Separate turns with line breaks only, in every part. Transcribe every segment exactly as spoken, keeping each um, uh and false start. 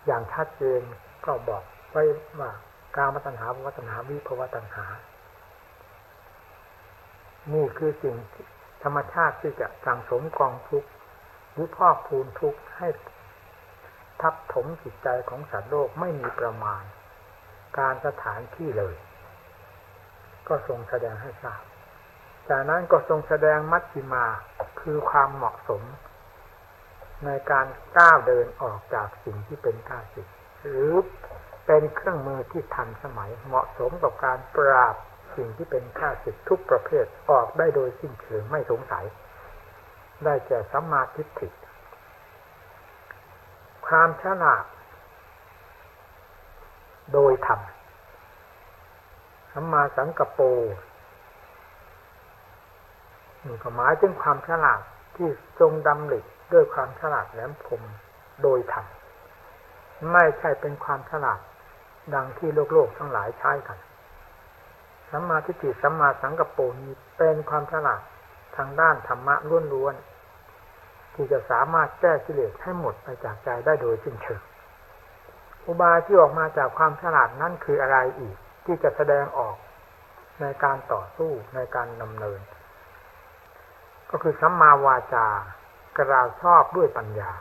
อย่างชัดเจนก็บอกไว้ว่ากามตัณหาภวตัณหาวิภวตัณหานี่คือสิ่งธรรมชาติที่จะสั่งสมกองทุกข์หรือพอกพูนทุกข์ให้ทับถมจิตใจของสัตว์โลกไม่มีประมาณการสถานที่เลยก็ทรงแสดงให้ทราบจากนั้นก็ทรงแสดงมัชฌิมาคือความเหมาะสมในการก้าวเดินออกจากสิ่งที่เป็นข้าศึกหรือเป็นเครื่องมือที่ทันสมัยเหมาะสมกับการปราบสิ่งที่เป็นข้าศึกทุกประเภทออกได้โดยสิ้นเชิงไม่สงสัยได้แก่สัมมาทิฏฐิความฉลาดโดยธรรมสัมมาสังกัปโปนี่ก็หมายถึงความฉลาดที่ทรงดำริด้วยความฉลาดแหลมคมโดยธรรมไม่ใช่เป็นความฉลาดดังที่โลกโลกทั้งหลายใช้กันสัมมาทิฏฐิสัมมาสังกัปโปนี้เป็นความฉลาดทางด้านธรรมะล้วนๆที่จะสามารถแก้กิเลสให้หมดไปจากใจได้โดยสิ้นเชิงอุบายที่ออกมาจากความฉลาดนั้นคืออะไรอีกที่จะแสดงออกในการต่อสู้ในการดำเนินก็คือสัมมาวาจากล่าวชอบด้วยปัญญา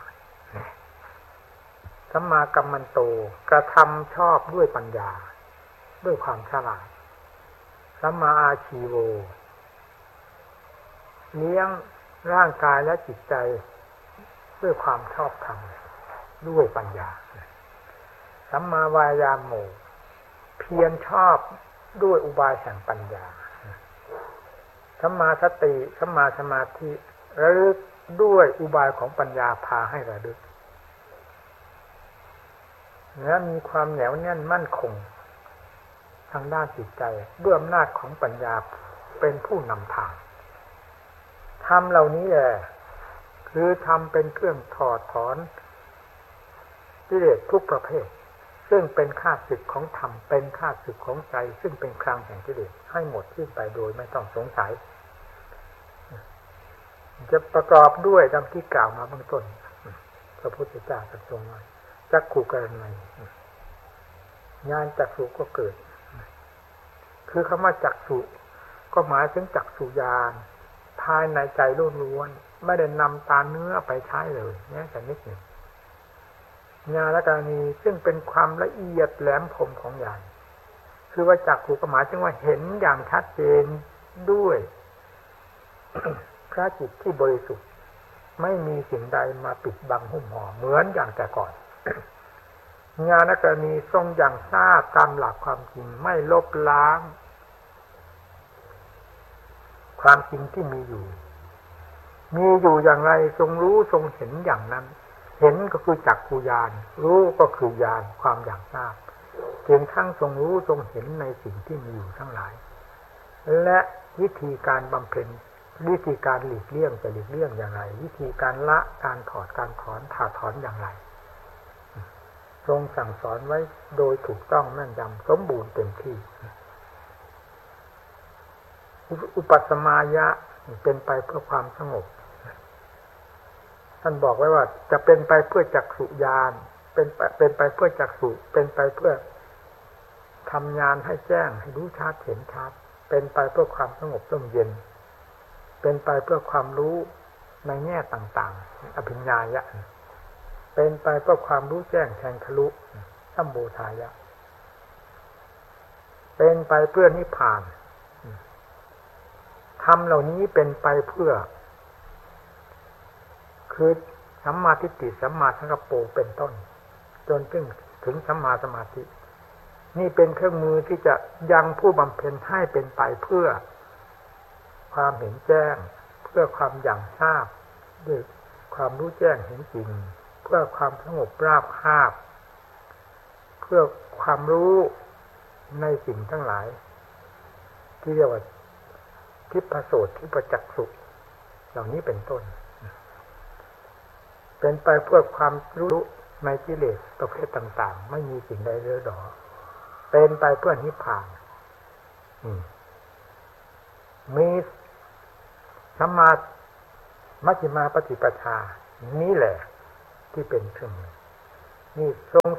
สัมมากัมมันโตกระทำชอบด้วยปัญญาด้วยความฉลาดสัมมาอาชีโวเลี้ยงร่างกายและจิตใจด้วยความชอบธรรมด้วยปัญญาสัมมาวายาโมเพียรชอบด้วยอุบายแห่งปัญญาสัมมาสติสัมมาสมาธิระลึกด้วยอุบายของปัญญาพาให้ระลึกและมีความแน่วแน่นมั่นคงทางด้านจิตใจด้วยอำนาจของปัญญาเป็นผู้นำทางธรรมเหล่านี้แหละคือธรรมเป็นเครื่องถอดถอนกิเลสทุกประเภทซึ่งเป็นข้าศึกของธรรมเป็นข้าศึกของใจซึ่งเป็นคลังแห่งกิเลสให้หมดสิ้นไปโดยไม่ต้องสงสัยจะประกอบด้วยดังที่กล่าวมาเบื้องต้นพระพุทธเจ้าตรัสทรงไว้จักขุกรณีญาณจักขุก็เกิดคือคำว่าจักขุก็หมายถึงจักขุญาณภายในใจล้วนๆไม่ได้นำตาเนื้อไปใช้เลยแม้แต่นิดหนึ่งญาณกรณีซึ่งเป็นความละเอียดแหลมคมของญาณคือว่าจักขุก็หมายถึงว่าเห็นอย่างชัดเจนด้วยพระจิตที่บริสุทธิ์ไม่มีสิ่งใดมาปิดบังหุ้มห่อเหมือนอย่างแต่ก่อนญาณกรณีทรงอย่างทราบตามหลักความจริงไม่ลบล้างความจริงที่มีอยู่มีอยู่อย่างไรทรงรู้ทรงเห็นอย่างนั้นเห็นก็คือจักขุญาณรู้ก็คือญาณความอย่างทราบเพียงทั้งทรงรู้ทรงเห็นในสิ่งที่มีอยู่ทั้งหลายและวิธีการบำเพ็ญวิธีการหลีกเลี่ยงจะหลีกเลี่ยงอย่างไรวิธีการละการถอดการถอนถาถอนอย่างไรทรงสั่งสอนไว้โดยถูกต้องแม่นยำสมบูรณ์เต็มที่อุปัสสมายะเป็นไปเพื่อความสงบท่านบอกไว้ว่าจะเป็นไปเพื่อจักขุญาณเป็นไปเป็นไปเพื่อจักขุเป็นไปเพื่อทำญาณให้แจ้งให้รู้ชัดเห็นชัดเป็นไปเพื่อความสงบร่มเย็นเป็นไปเพื่อความรู้ในแง่ต่างๆอภิญญายะเป็นไปเพื่อความรู้แจ้งแทงทะลุสัมโบธายะเป็นไปเพื่อนิพพานธรรมเหล่านี้เป็นไปเพื่อคือสัมมาทิฏฐิสัมมาสังกัปโปเป็นต้นจนถึงถึงสัมมาสมาธินี่เป็นเครื่องมือที่จะยังผู้บำเพ็ญให้เป็นไปเพื่อความเห็นแจ้งเพื่อความอย่างทราบด้วยความรู้แจ้งเห็นจริงเพื่อความสงบราบคาบเพื่อความรู้ในสิ่งทั้งหลายที่เรียกว่าทิพโสตทิพจักขุเหล่านี้เป็นต้นเป็นไปเพื่อความรู้ในกิเลสประเภทต่างๆไม่มีสิ่งใดเลือดอเป็นไปเพื่อนิพพานมีสัมมามัชฌิมาปฏิปทานี่แหละที่เป็นเครื่องมือนี่ทรง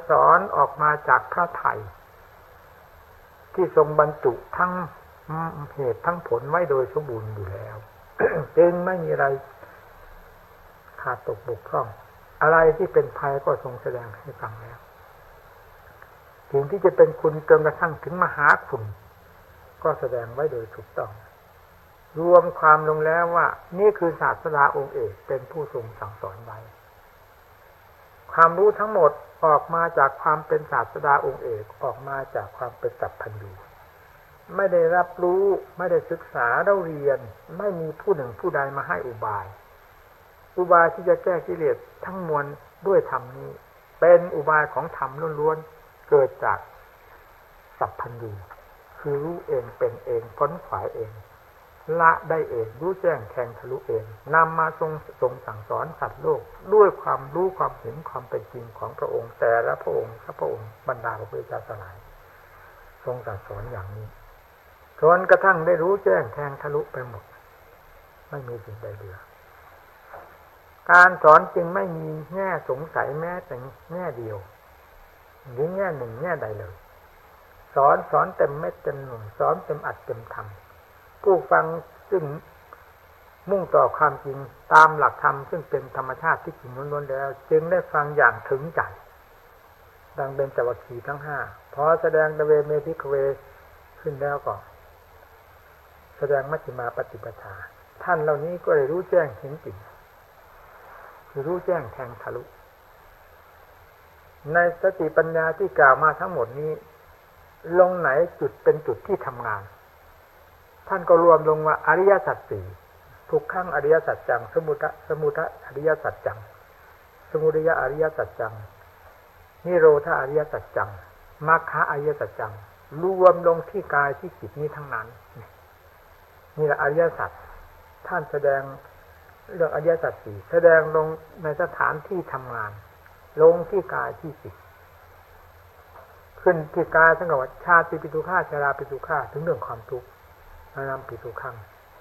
สอนออกมาจากพระทัยที่ทรงบรรจุทั้งเหตุทั้งผลไว้โดยสมบูรณ์อยู่แล้ว จึงไม่มีอะไรขาดตกบกพร่องอะไรที่เป็นภัยก็ทรงแสดงให้ฟังแล้วสิ่งที่จะเป็นคุณจนกระทั่งถึงมหาคุณก็แสดงไว้โดยถูกต้องรวมความลงแล้วว่านี่คือศาสดาองค์เอกเป็นผู้ทรงสั่งสอนไว้ความรู้ทั้งหมดออกมาจากความเป็นศาสดาองค์เอกออกมาจากความเป็นสัพพัญญูไม่ได้รับรู้ไม่ได้ศึกษาเราเรียนไม่มีผู้หนึ่งผู้ใดมาให้อุบายอุบายที่จะแก้กิเลสทั้งมวลด้วยธรรมนี้เป็นอุบายของธรรมล้วนๆเกิดจากสัพพัญญูคือรู้เองเป็นเองพ้นขวายเองละได้เองรู้แจ้งแทงทะลุเองนำมาทรงทรงสั่งสอนสัตว์โลกด้วยความรู้ความเห็นความเป็นจริงของพระองค์แต่ละพระองค์พระองค์บรรดาพระพุทธเจ้าทั้งหลายทรงสั่งสอนอย่างนี้จนกระทั่งได้รู้แจ้งแทงทะลุไปหมดไม่มีสิ่งใดเหลือการสอนจึงไม่มีแง่สงสัยแม้แต่แง่เดียวหรือแง่หนึ่งแง่ใดเลยสอนสอนเต็มเม็ดเต็มหน่วยสอนเต็มอัดเต็มทำผู้ฟังซึ่งมุ่งต่อความจริงตามหลักธรรมซึ่งเป็นธรรมชาติที่จริงล้วนๆแล้วจึงได้ฟังอย่างถึงใจดังเบญจวัคคีย์ทั้งห้าพอแสดงตะเวเมธิกเวขึ้นแล้วก็แสดงมัชฌิมาปฏิปทาท่านเหล่านี้ก็ได้รู้แจ้งเห็นจริงคือรู้แจ้งแทงทะลุในสติปัญญาที่กล่าวมาทั้งหมดนี้ลงไหนจุดเป็นจุดที่ทำงานท่านก็รวมลงว่าอริยสัจสี่ทุกขังอริยสัจจังสมุทะสมุทะอริยสัจจังสมุทัยอริยสัจจังนิโรธาอริยสัจจังมรรคอริยสัจจังรวมลงที่กายที่จิตนี้ทั้งนั้นนี่แหละอริยสัจท่านแสดงเรื่องอริยสัจสี่แสดงลงในสถานที่ทำงานลงที่กายที่จิตขึ้นที่กายทั้งกับว่าชาติปิทุกขาชราปิทุกขาถึงเรื่องความทุกข์อนัมปิทุกขัง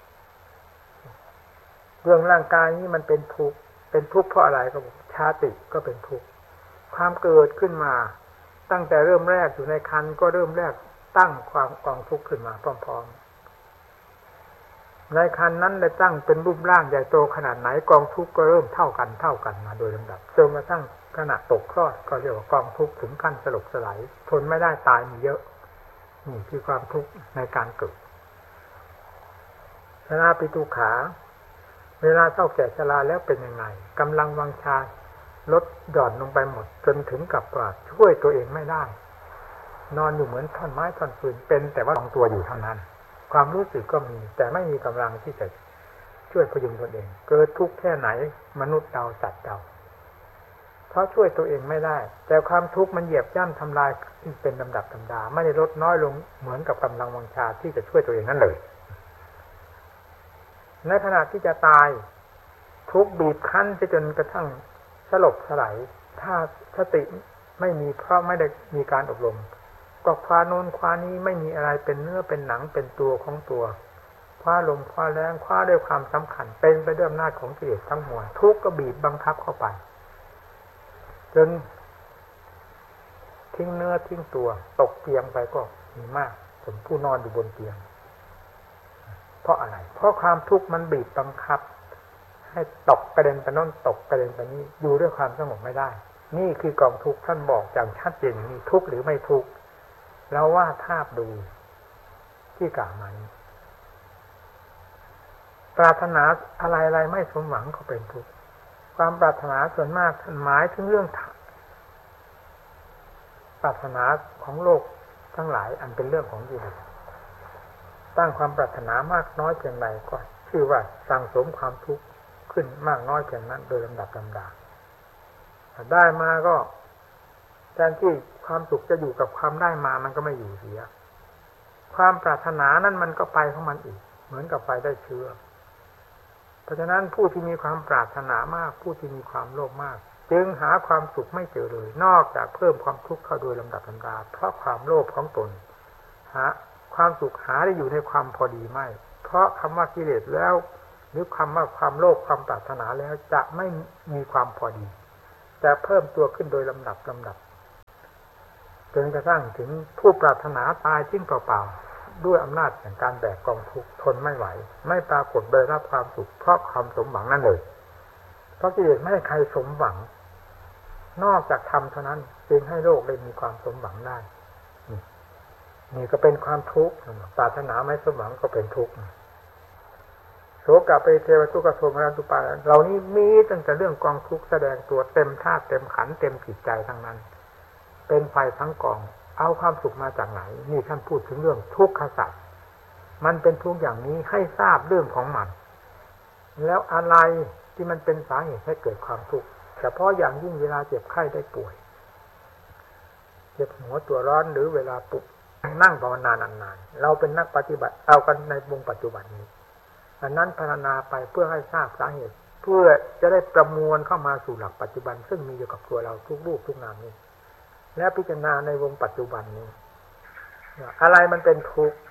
เรื่องร่างกายนี้มันเป็นทุกข์เป็นทุกข์เพราะอะไรก็บอกชาติก็เป็นทุกข์ความเกิดขึ้นมาตั้งแต่เริ่มแรกอยู่ในครรภ์ก็เริ่มแรกตั้งความกองทุกข์ขึ้นมาพร้อมๆในครรภ์นั้นได้ตั้งเป็นรูปร่างใหญ่โตขนาดไหนกองทุกข์ก็เริ่มเท่ากันเท่ากันมาโดยลำดับจนกระทั่งขณะตกคลอดก็เรียกว่ากองทุกข์ถึงขั้นสลบสลายทนไม่ได้ตายมีเยอะนี่คือความทุกข์ในการเกิดชราปิทุกขาเวลาเฒ่าแก่ชราแล้วเป็นยังไงกำลังวังชาลดหย่อนลงไปหมดจนถึงกับว่าช่วยตัวเองไม่ได้นอนอยู่เหมือนท่อนไม้ท่อนฟืนเป็นแต่ว่าของตัวอยู่เท่านั้นความรู้สึกก็มีแต่ไม่มีกำลังที่จะช่วยพยุงตนเองเกิดทุกข์แค่ไหนมนุษย์เราสัตว์เราเพราะช่วยตัวเองไม่ได้แต่ความทุกข์มันเหยียบย่ำทำลายเป็นลำดับลำดาไม่ได้ลดน้อยลงเหมือนกับกำลังวังชาที่จะช่วยตัวเองนั่นเลยในขณะที่จะตายทุกข์บีบคั้นจนกระทั่งสลบสลายถ้าสติไม่มีเพราะไม่ได้มีการอบรมก็คว้าโน้นคว้านี้ไม่มีอะไรเป็นเนื้อเป็นหนังเป็นตัวของตัวคว้าลมคว้าแรงคว้าด้วยความสำคัญเป็นไปด้วยอำนาจของกิเลสทั้งมวลทุกข์ก็บีบบังคับเข้าไปจนทิ้งเนื้อทิ้งตัวตกเตียงไปก็มีมากส่วนผู้นอนอยู่บนเตียงเพราะอะไรเพราะความทุกข์มันบีบบังคับให้ตกกระเด็นไปโน่นตกกระเด็นไปนี้อยู่ด้วยความสงบไม่ได้นี่คือกองทุกข์ท่านบอกอย่างชัดเจนนี่ทุกข์หรือไม่ทุกข์แล้วว่าทาบดูที่กล่าวมานี้ปรารถนาอะไรๆไม่สมหวังก็เป็นทุกข์ความปรารถนาส่วนมากท่านหมายถึงเรื่องปรารถนาของโลกทั้งหลายอันเป็นเรื่องของกิเลสตั้งความปรารถนามากน้อยเพียงไรก็ชื่อว่าสั่งสมความทุกข์ขึ้นมากน้อยเพียงนั้นโดยลำดับลำดาถ้าได้มาก็แทนที่ความสุขจะอยู่กับความได้มามันก็ไม่อยู่เสียความปรารถนานั้นมันก็ไปของมันอีกเหมือนกับไฟได้เชื้อเพราะฉะนั้นผู้ที่มีความปรารถนามากผู้ที่มีความโลภมากจึงหาความสุขไม่เจอเลยนอกจากเพิ่มความทุกข์เข้าโดยลำดับลำดาเพราะความโลภของตนหาความสุขหาได้อยู่ในความพอดีไม่เพราะคำว่ากิเลสแล้วหรือคำว่าความโลภความปรารถนาแล้วจะไม่มีความพอดีจะเพิ่มตัวขึ้นโดยลำดับลำดับจนกระทั่งถึงผู้ปรารถนาตายทิ้งเปล่าๆด้วยอำนาจแห่งการแบกกองทุกข์ทนไม่ไหวไม่ปรากฏได้รับความสุขเพราะความสมหวังนั่นเลยเพราะกิเลสไม่ให้ใครสมหวังนอกจากธรรมเท่านั้นจึงให้โลกได้มีความสมหวังได้นี่ก็เป็นความทุกข์ปรารถนาไม่สมหวังก็เป็นทุกข์โสกะเปเทวทุกขโทมนัสตุปาเหล่านี้มีตั้งแต่เรื่องกองทุกข์แสดงตัวเต็มธาตุเต็มขันธ์เต็มจิตใจทั้งนั้นเป็นไฟทั้งกองเอาความสุขมาจากไหนนี่ท่านพูดถึงเรื่องทุกขสัจมันเป็นทุกข์อย่างนี้ให้ทราบเรื่องของมันแล้วอะไรที่มันเป็นสาเหตุให้เกิดความทุกข์เฉพาะอย่างยิ่งเวลาเจ็บไข้ได้ป่วยเจ็บหัวตัวร้อนหรือเวลาปุกนั่งภาวนานานๆเราเป็นนักปฏิบัติเอากันในวงปัจจุบันนี้อันนั้นพัฒนาไปเพื่อให้ทราบสาเหตุเพื่อจะได้ประมวลเข้ามาสู่หลักปัจจุบันซึ่งมีอยู่กับตัวเราทุกรูปทุกนามนี้และพิจารณาในวงปัจจุบันนี้อะไรมันเป็นทุกข์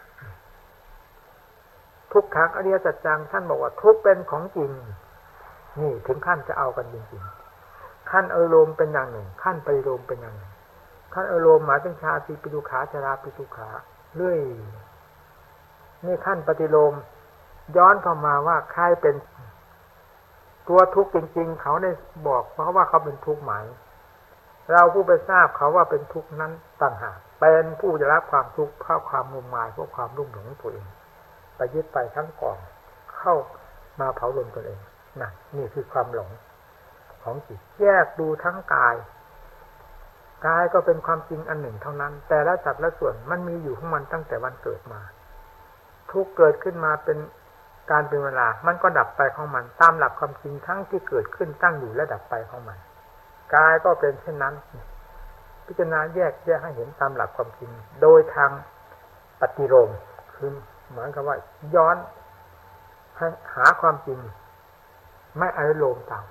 ทุกขังอริยสัจจังท่านบอกว่าทุกข์เป็นของจริงนี่ถึงขั้นจะเอากันจริงๆขั้นอารมณ์เป็นอย่างหนึ่งขั้นปริโลมเป็นอย่างหนึ่งขั้นอารมณ์หมายถึงชาติปิทุขาชราปิทุขาเรื่อยนี่ขั้นปฏิโลมย้อนเข้ามาว่าใครเป็นตัวทุกข์จริงๆเขาได้บอกเพราะว่าเขาเป็นทุกข์หมายเราผู้ไปทราบเขาว่าเป็นทุกข์นั้นต่างหากเป็นผู้จะรับความทุกข์เพราะความงมงายเพราะความรุ่มหลงตัวเองไปยึดไปทั้งกองเข้ามาเผาลนตัวเองนั่นนี่คือความหลงของจิตแยกดูทั้งกายกายก็เป็นความจริงอันหนึ่งเท่านั้นแต่ละสัดละส่วนมันมีอยู่ของมันตั้งแต่วันเกิดมาทุกเกิดขึ้นมาเป็นการเป็นเวลามันก็ดับไปของมันตามหลักความจริงทั้งที่เกิดขึ้นตั้งอยู่และดับไปของมันกายก็เป็นเช่นนั้นพิจารณาแยกแยกให้เห็นตามหลักความจริงโดยทางปฏิโลมคือหมายความว่าย้อนให้หาความจริงไม่อนุโลมตาม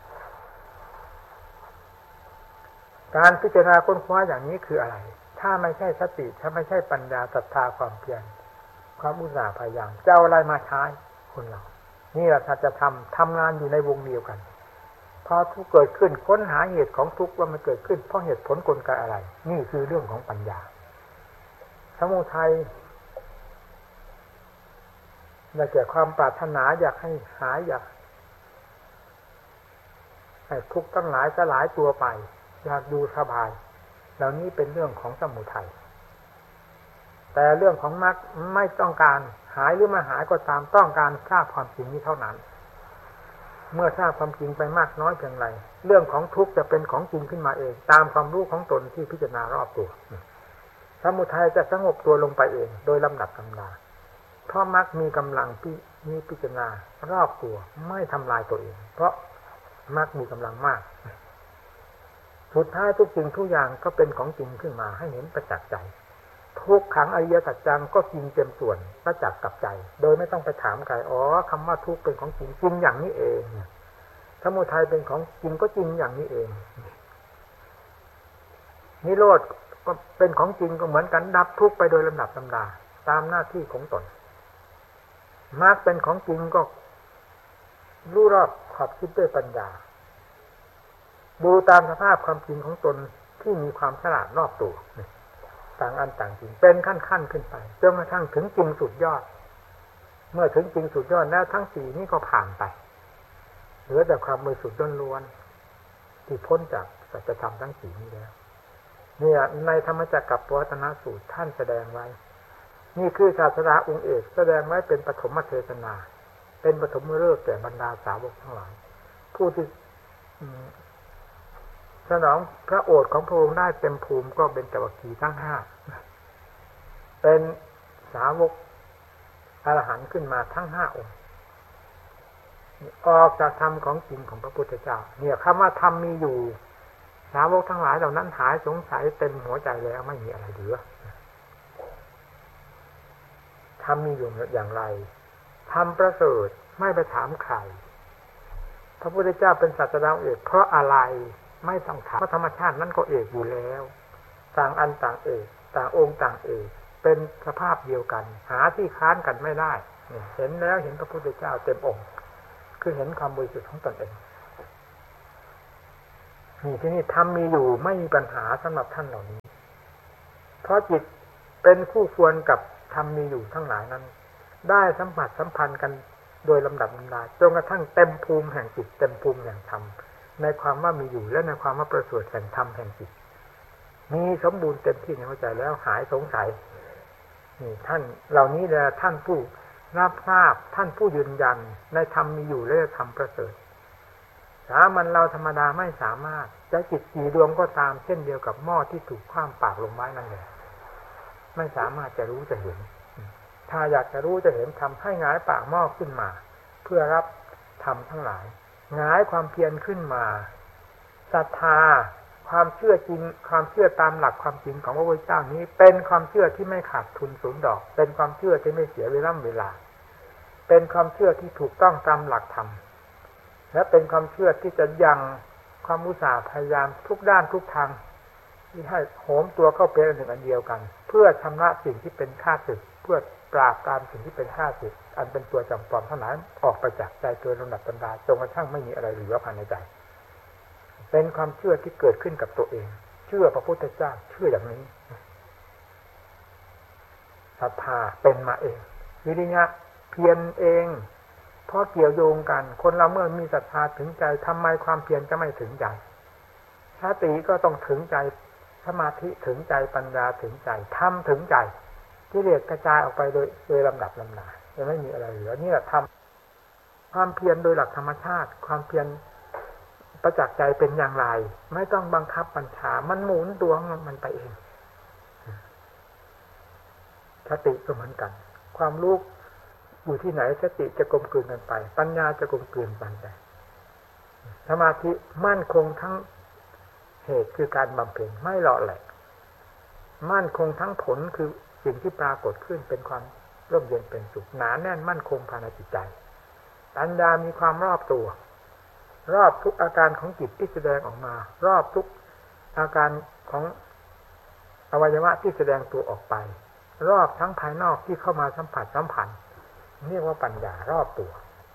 การพิจารณาค้นคว้าอย่างนี้คืออะไรถ้าไม่ใช่สติถ้าไม่ใช่ปัญญาศรัทธาความเพียรความอุตสาห์พยายามจะเอาอะไรมาใช้คนเรานี่แหละสัจธรรมทำงานอยู่ในวงเดียวกันพอทุกข์เกิดขึ้นค้นหาเหตุของทุกข์ว่ามันเกิดขึ้นเพราะเหตุผลกลไกอะไรนี่คือเรื่องของปัญญาสมุทัยได้แก่ความปรารถนาอยากให้หายอยากให้ทุกข์ทั้งหลายสลายตัวไปอยากอยู่สบายเหล่านี้เป็นเรื่องของสมุทัยแต่เรื่องของมรรคไม่ต้องการหายหรือไม่หายก็ตามต้องการทราบความจริงนี้เท่านั้นเมื่อทราบความจริงไปมากน้อยเพียงไรเรื่องของทุกข์จะเป็นของจริงขึ้นมาเองตามความรู้ของตนที่พิจารณารอบตัวสมุทัยจะสงบตัวลงไปเองโดยลำดับลำดาเพราะมรรคมีกำลังที่มีพิจารณารอบตัวไม่ทำลายตัวเองเพราะมรรคมีกำลังมากสุดท้ายทุกสิ่งทุกอย่างก็เป็นของจริงขึ้นมาให้เห็นประจักษ์ใจทุกขังอริยสัจจังก็จริงเต็มส่วนประจักษ์กับใจโดยไม่ต้องไปถามใครอ๋อคำว่าทุกข์เป็นของจริงจริงอย่างนี้เองสมุทัยเป็นของจริงก็จริงอย่างนี้เองนิโรธก็เป็นของจริงก็เหมือนกันดับทุกข์ไปโดยลำดับลำดาตามหน้าที่ของตนมรรคเป็นของจริงก็รู้รอบขอบคิดด้วยปัญญาดูตามสภาพความจริงของตนที่มีความฉลาดรอบตัวต่างอันต่างจริงเป็นขั้นๆขึ้นไปจนกระทั่งถึงจริงสุดยอดเมื่อถึงจริงสุดยอดแล้วทั้งสี่นี้ก็ผ่านไปเหลือแต่ความบริสุทธิ์ล้วนๆที่พ้นจากสัจธรรมทั้งสี่นี้แล้วเนี่ยในธรรมจักรกับปวัตตนสูตรท่านแสดงไว้นี่คือศาสดาองค์เอกแสดงไว้เป็นปฐมเทศนาเป็นปฐมฤกษ์แก่บรรดาสาวกทั้งหลายผู้ที่สนองพระโอษฐ์ของพระองค์ได้เต็มภูมิก็เป็นเจวัคคีย์ทั้งห้าเป็นสาวกอรหันต์ขึ้นมาทั้งห้าองค์ออกจากธรรมของจริงของพระพุทธเจ้าเนี่ยคำว่าธรรมมีอยู่สาวกทั้งหลายเหล่านั้นหายสงสัยเต็มหัวใจแล้วไม่มีอะไรเหลือธรรมมีอยู่อย่างไรธรรมประเสริฐไม่ไปถามใครพระพุทธเจ้าเป็นศาสดาเอกเพราะอะไรไม่ต้องถามเพราะธรรมชาตินั้นก็เอกอยู่แล้วต่างอันต่างเอกต่างองค์ต่างเอกเป็นสภาพเดียวกันหาที่ค้านกันไม่ได้เห็นแล้วเห็นพระพุทธเจ้าเต็มองค์คือเห็นความบริสุทธิ์ของตนเองนี่ที่นี่ธรรมมีอยู่ไม่มีปัญหาสำหรับท่านเหล่านี้เพราะจิตเป็นคู่ควรกับธรรมมีอยู่ทั้งหลายนั้นได้สัมผัสสัมพันธ์กันโดยลำดับลำดาจนกระทั่งเต็มภูมิแห่งจิตเต็มภูมิแห่งธรรมในความว่ามีอยู่และในความว่าประเสริฐแห่งธรรมแห่งจิตมีสมบูรณ์เต็มที่ในหัวใจแล้วหายสงสัยนี่ท่านเหล่านี้แหละท่านผู้รับทราบท่านผู้ยืนยันในธรรมมีอยู่และธรรมประเสริฐสามัญเราธรรมดาไม่สามารถจะจิตกี่ดวงก็ตามเช่นเดียวกับหม้อที่ถูกคว่ำปากลงไว้นั่นแหละไม่สามารถจะรู้จะเห็นถ้าอยากจะรู้จะเห็นทำให้หงายปากหม้อขึ้นมาเพื่อรับธรรมทั้งหลายหงายความเพียรขึ้นมาศรัทธาความเชื่อจริงความเชื่อตามหลักความจริงของพระพุทธเจ้านี้เป็นความเชื่อที่ไม่ขาดทุนสูญดอกเป็นความเชื่อที่ไม่เสียเวลาเวลาเป็นความเชื่อที่ถูกต้องตามหลักธรรมและเป็นความเชื่อที่จะยังความอุตสาห์พยายามทุกด้านทุกทางที่ให้โหมตัวเข้าเป็นอันหนึ่งอันเดียวกันเพื่อชำระสิ่งที่เป็นข้าศึกเพื่อปราบปรามสิ่งที่เป็นข้าศึกอันเป็นตัวจำปลอมทั้งหลายออกไปจากใจโดยลำดับลำดาจนกระทั่งไม่มีอะไรเหลือภายในใจเป็นความเชื่อที่เกิดขึ้นกับตัวเองเชื่อพระพุทธเจ้าเชื่ออย่างนี้ศรัทธาเป็นมาเองวิริยะเพียรเองเพราะเกี่ยวโยงกันคนเราเมื่อมีศรัทธาถึงใจทำไมความเพียรจะไม่ถึงใจสติก็ต้องถึงใจสมาธิถึงใจปัญญาถึงใจธรรมถึงใจกิเลสกระจายออกไปโดยโดยลำดับลำดาจะไม่มีอะไรเหลือนี่แหละธรรมความเพียรโดยหลักธรรมชาติความเพียรประจักษ์ใจเป็นอย่างไรไม่ต้องบังคับบัญชามันหมุนตัวมันไปเองสติก็เหมือนกันความรู้อยู่ที่ไหนสติจะกลมกลืนกันไปปัญญาจะกลมกลืนกันไปสมาธิมั่นคงทั้งเหตุคือการบำเพ็ญไม่หล่อแหลกมั่นคงทั้งผลคือสิ่งที่ปรากฏขึ้นเป็นความร่มเย็นเป็นสุขหนาแน่นมั่นคงภายในจิตใจปัญญามีความรอบตัวรอบทุกอาการของจิตที่แสดงออกมารอบทุกอาการของอวัยวะที่แสดงตัวออกไปรอบทั้งภายนอกที่เข้ามาสัมผัสสัมพันธ์เรียกว่าปัญญารอบตัว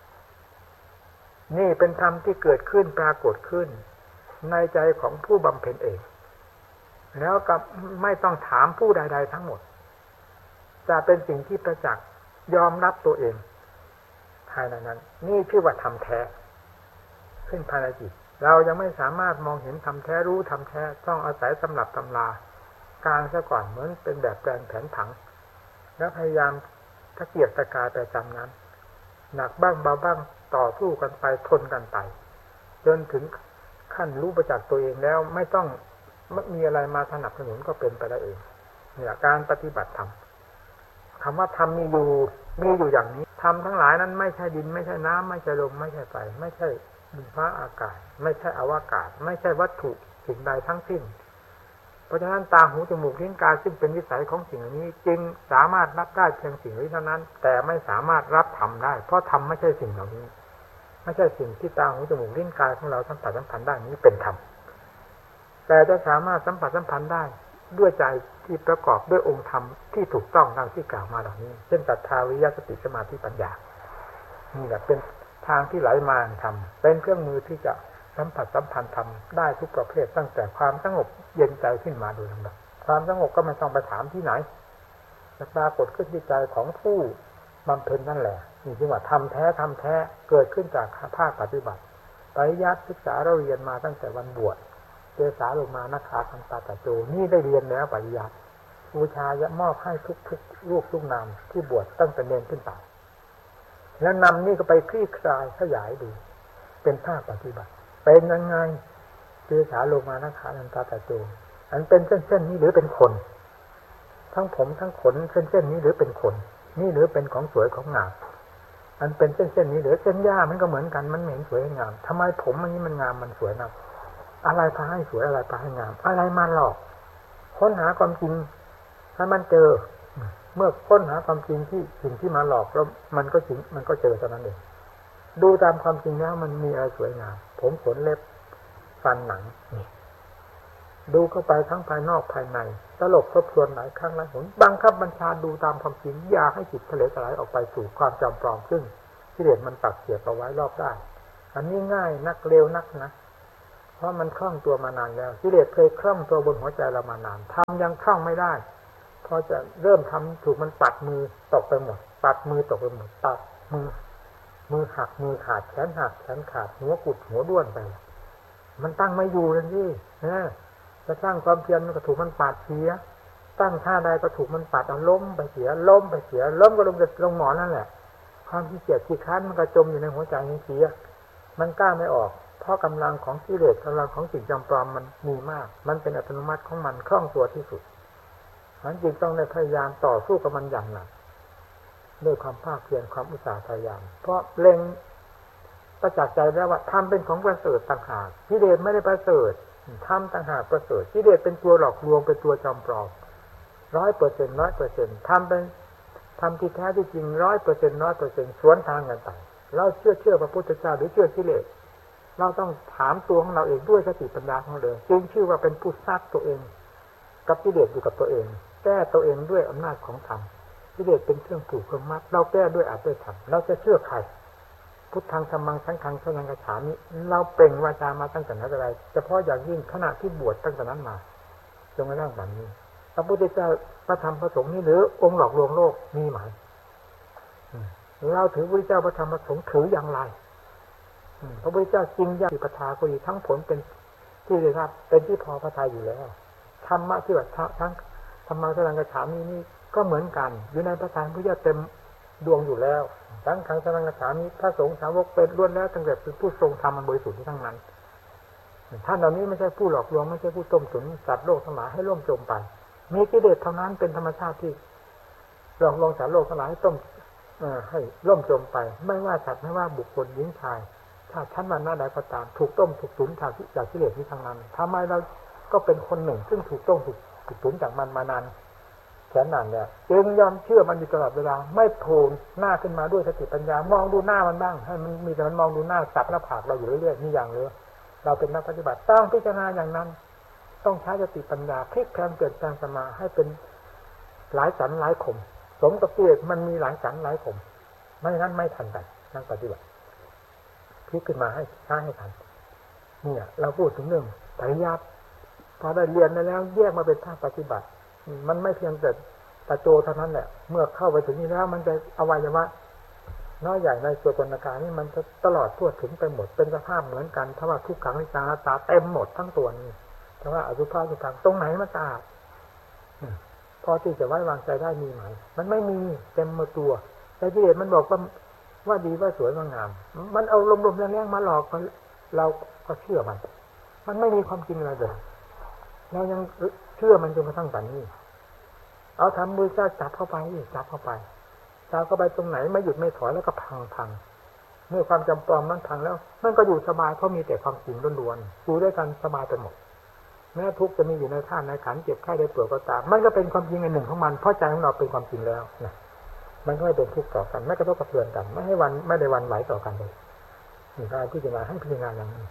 นี่เป็นธรรมที่เกิดขึ้นปรากฏขึ้นในใจของผู้บำเพ็ญเองแล้วก็ไม่ต้องถามผู้ใดๆทั้งหมดจะเป็นสิ่งที่ประจักษ์ยอมรับตัวเองภายในนั้นนี่ชื่อว่าธรรมแท้ขึ้นภายในจิตเรายังไม่สามารถมองเห็นธรรมแท้รู้ธรรมแท้ต้องอาศัยตำรับตำรากลางซะก่อนเหมือนเป็นแบบแปลนแผนผังแล้วพยายามตะเกียกตะกายไปตามนั้นหนักบ้างเบาบ้างต่อสู้กันไปทนกันไปจนถึงขั้นรู้ประจักษ์ตัวเองแล้วไม่ต้องไม่มีอะไรมาสนับสนุนก็เป็นไปได้เองเนี่ยการปฏิบัติธรรมคำว่าธรรมมีอยู่มีอยู่อย่างนี้ธรรมทั้งหลายนั้นไม่ใช่ดินไม่ใช่น้ำไม่ใช่ลมไม่ใช่ไฟไม่ใช่ดินฟ้าอากาศไม่ใช่อวกาศไม่ใช่วัตถุสิ่งใดทั้งสิ้นเพราะฉะนั้นตาหูจมูกลิ้นกายซึ่งเป็นวิสัยของสิ่งนี้จึงสามารถรับได้เพียงสิ่งนี้เท่านั้นแต่ไม่สามารถรับธรรมได้เพราะธรรมไม่ใช่สิ่งเหล่านี้ไม่ใช่สิ่งที่ตาหูจมูกลิ้นกายของเราสัมผัสสัมพันธ์ได้นี้เป็นธรรมแต่จะสามารถสัมผัสสัมพันธ์ได้ด้วยใจที่ประกอบด้วยองค์ธรรมที่ถูกต้องดังที่กล่าวมาเหล่านี้เช่นศรัทธาวิริยะสติสมาธิปัญญานี่แหละเป็นทางที่ไหลมาธรรมเป็นเครื่องมือที่จะสัมผัสสัมพันธ์ธรรมได้ทุกประเภทตั้งแต่ความสงบเย็นใจขึ้นมาโดยลำดับความสงบก็ไม่ต้องไปถามที่ไหนจะปรากฏขึ้นที่ใจของผู้บำเพ็ญนั่นแหละนี่ที่ว่าธรรมแท้ธรรมแท้เกิดขึ้นจากภาคปฏิบัติปริยัติศึกษาเราเรียนมาตั้งแต่วันบวชเจสาลงมานักขาคันตาตะโจนี่ได้เรียนแล้วปริยัติบูชาจะมอบให้ทุกทุกรูปทุกนามที่บวชตั้งแต่เนรขึ้นไปแล้วนำนี่ก็ไปคลี่คลายขยายดูเป็นภาคปฏิบัติเป็นยังไงเจสาลงมานักขาคันตาตะโจอันเป็นเส้นๆนี้หรือเป็นคนทั้งผมทั้งขนเส้นๆนี้หรือเป็นคนนี่หรือเป็นของสวยของงามอันเป็นเส้นๆนี้หรือเส้นหญ้ามันก็เหมือนกันมันเหม็นสวยงามทำไมผมอันนี้มันงามมันสวยนะอะไรพาให้สวยอะไรพาให้งามอะไรมาหลอกค้นหาความจริงถ้ามันเจอเมื่อค้นหาความจริงที่สิ่งที่มาหลอกแล้วมันก็จริงมันก็เจอเท่านั้นเองดูตามความจริงแล้วมันมีอะไรสวยงามผมขนเล็บฟันหนังนี่ดูเข้าไปทั้งภายนอกภายในตลบทบทวนหลายครั้งหลายหนบังคับบัญชาดูตามความจริงอย่าให้จิตทะเลทลายออกไปสู่ความจำปลอมซึ่งกิเลสมันตักเสียบเอาไว้รอบด้านอันนี้ง่ายนักเร็วนักนะเพราะมันคล่องตัวมานานแล้วกิเลสเคยคล่องตัวบนหัวใจเรามานานทำยังคล่องไม่ได้พอจะเริ่มทำถูกมันปัดมือตกไปหมดปัดมือตกไปหมดตัดมือมือหักมือขาดแขนหักแขนขาดหัวกุดหัวด้วนไปมันตั้งไม่อยู่เลยที่นะจะสร้างความเพียรมันก็ถูกมันปัดเสียตั้งท่าใดก็ถูกมันปัดเอาล้มไปเสียล้มไปเสียล้มก็ลงจะลงหมอนนั่นแหละความขี้เกียจขี้ค้านมันก็จมอยู่ในหัวใจนี้เสียมันกล้าไม่ออกเพราะกำลังของกิเลสกำลังของสิ่งจำปลอมมันมีมากมันเป็นอัตโนมัติของมันคล่องตัวที่สุดฉันจึงต้องได้พยายามต่อสู้กับมันอย่างหนักด้วยความภาคเพียรความอุตสาห์พยายามเพราะเล็งประจักษ์ใจแล้วว่าทำเป็นของประเสริฐต่างหากกิเลสไม่ได้ประเสริฐทำต่างหากประเสริฐกิเลสเป็นตัวหลอกลวงเป็นตัวจำปลอมร้อยเปอร์เซ็นต์ร้อยเปอร์เซ็นต์ทำเป็นทำที่แท้ที่จริงร้อยเปอร์เซ็นต์ร้อยเปอร์เซ็นต์สวนทางกันไปเราเชื่อเชื่อพระพุทธเจ้าหรือเชื่อกิเลสเราต้องถามตัวของเราเองด้วยสติปัญญาของเราจึงชื่อว่าเป็นผู้ซักตัวเองกับกิเลสอยู่กับตัวเองแก้ตัวเองด้วยอำนาจของธรรมกิเลสเป็นเครื่องผูกเครื่องมัดเราแก้ด้วยอาจด้วยธรรมเราจะเชื่อใครพุทธังธัมมังสังฆังสนังกัจฉามิเราเปล่งวาจามาตั้งแต่นั้นอะไรเฉพาะอย่างยิ่งขณะที่บวชตั้งแต่นั้นมาจนกระทั่งบัดนี้พระพุทธเจ้าพระธรรมพระสงฆ์นี่หรือองค์หลอกลวงโลกมีไหมเราถือพระพุทธเจ้าพระธรรมพระสงฆ์ถืออย่างไรพระพุทธเจ้าจริงอย่างปทาก็ดีทั้งผลเป็นที่ได้รับเป็นที่พอพระทัยอยู่แล้วธรรมะที่ว่าทั้งธรรมังสนังกัจฉามินี่ก็เหมือนกันอยู่ในพระทัยพระพุทธเจ้าเต็มดวงอยู่แล้วทั้งขังสนังกัจฉามิพระสงฆ์สาวกเป็นล้วนแล้วตั้งแต่เป็นผู้ทรงธรรมอันบริสุทธิ์ทั้งนั้นท่านเหล่านี้ไม่ใช่ผู้หลอกลวงไม่ใช่ผู้ต้มตุ๋นสัตว์โลกทั้งหลายให้ล่มจมไปมีกิเลสเท่านั้นเป็นธรรมชาติที่หลอกลวงสัตว์โลกทั้งหลายให้ต้มให้ล่มจมไปไม่ว่าสัตว์ไม่ว่าบุคคลหญิงชายถ้าชั้นวรรณะใดก็ตามถูกต้มถูกตุ๋นจากกิเลสนี้ทั้งนั้นทำไมเราก็เป็นคนหนึ่งซึ่งถูกต้มถูกตุ๋นจากมันมานานแสนนานแล้วจึงยอมเชื่อมันอยู่ตลอดเวลาไม่โผล่หน้าขึ้นมาด้วยสติปัญญามองดูหน้ามันบ้างให้มันมีแต่มันมองดูหน้าสับหน้าผากเราอยู่เรื่อยๆนี่อย่างเลยเราเป็นนักปฏิบัติต้องพิจารณาอย่างนั้นต้องใช้สติปัญญาพลิกแปลงเปลี่ยนแปลงสมาให้เป็นหลายสันหลายขมสมกับที่มันมีหลายสันหลายขมไม่งั้นไม่ทันกันนักปฏิบัติพลิกขึ้นมาให้ช้าให้ทันเนี่ยเราพูดถึงเรื่องปริยัติพอได้เรียนแล้วแยกมาเป็นภาคปฏิบัติมันไม่เพียงแต่ตะโจเท่านั้นแหละเมื่อเข้าไปถึงนี้แล้วมันจะอวัยวะน้อยใหญ่ในส่วนกลนาการนี่มันจะตลอดทั่วถึงไปหมดเป็นสภาพเหมือนกันถ้าว่าทุกขังนิจาตาเต็มหมดทั้งตัวนี้แต่ว่าอสุภะสุขังตรงไหนมันสะอาดพอที่จะไว้วางใจได้มีไหมมันไม่มีเต็มหมดตัวแต่ที่เด็ดมันบอกว่าว่าดีว่าสวยว่างามมันเอาลมๆแรงๆมาหลอกเราก็เชื่อมันมันไม่มีความจริงอะไรเลยเรายังเชื่อมันจนกระทั่งปัจจุบันนี้เอาทำมือเจ้าจับเข้าไปจับเข้าไปจับเข้าไปตรงไหนไม่หยุดไม่ถอยแล้วก็พังพังเมื่อความจำปลอมนั้นพังแล้วมันก็อยู่สบายเพราะมีแต่ความจริงล้วนๆอยู่ด้วยกันสบายไปหมดแม้ทุกข์จะมีอยู่ในท่าในขันเจ็บไข้ได้ป่วยก็ตามมันก็เป็นความจริงอันหนึ่งของมันเพราะใจของเราเป็นความจริงแล้วนะมันก็ไม่เป็นทุกข์ต่อกันไม่กระทบกระเทือนกันไม่ให้วันไม่ได้วันไหวต่อกันเลยนี่การพิจารณาให้พิจารณาอย่างนี้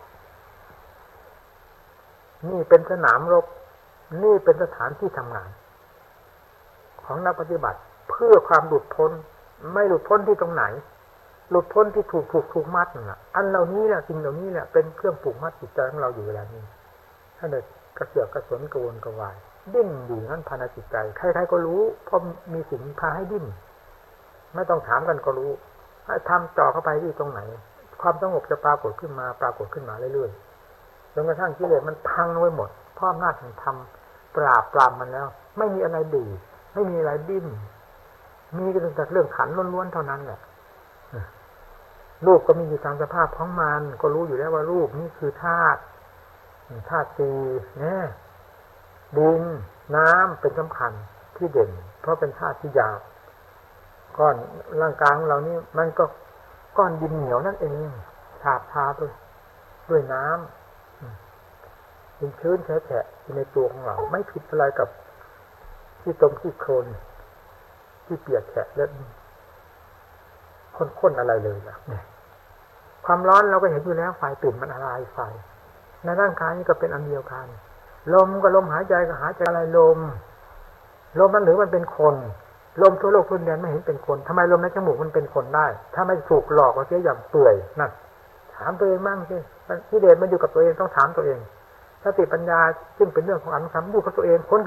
นี่เป็นสนามรบนี่เป็นสถานที่ทำงานของนักปฏิบัติเพื่อความหลุดพ้นไม่หลุดพ้นที่ตรงไหนหลุดพ้นที่ถูกถูกถูกมัดน่ะอันเหล่านี้แหละสิ่งเหล่านี้แหละเป็นเครื่องผูกมัดจิตใจของเราอยู่เวลานี้ถ้าเด็กกระเสือกกระสนกระวนกระวายดิ้นอยู่นั่นภายในจิตใจใครๆก็รู้เพราะมีสิ่งพาให้ดิ้นไม่ต้องถามกันก็รู้ให้ทำจ่อเข้าไปที่ตรงไหนความสงบจะปรากฏขึ้นมาปรากฏขึ้นมาเรื่อยๆจนกระทั่งกิเลสมันพังไว้หมดเพราะอำนาจแห่งธรรมปราบปรามมันแล้วไม่มีอะไรดีไม่มีอะไรดิ้นมีแต่เรื่องขันล้วนๆเท่านั้นแหละรูปก็มีอยู่ตามสภาพของมันก็รู้อยู่แล้วว่ารูปนี่คือธาตุธาตุสี่เนี่ยดินน้ำเป็นสำคัญที่เด่นเพราะเป็นธาตุที่หยาบก้อนร่างกายของเรานี่มันก็ก้อนดินเหนียวนั่นเองฉาบทาด้วยด้วยน้ำดินชื้นแฉะๆในตัวของเราไม่ผิดอะไรกับที่ตรงที่โคลนที่เปียกแฉะและข้นๆอะไรเลยล่ะเนี่ยความร้อนเราก็เห็นอยู่แล้วไฟตุ่มมันอะไรไฟในร่างกายนี่ก็เป็นอันเดียวกันลมก็ลมหายใจก็หายใจอะไรลมลมมันหรือมันเป็นคนลมทั่วโลกทั่วแดนไม่เห็นเป็นคนทำไมลมในจมูกมันเป็นคนได้ถ้าไม่ถูกหลอกว่าเสียอย่างเปื่อยนั่นทถามตัวเองมั่งสิกิเลสมันอยู่กับตัวเองต้องถามตัวเองสติปัญญาซึ่งเป็นเรื่องของอนุสัมอยู่กับตัวเองคน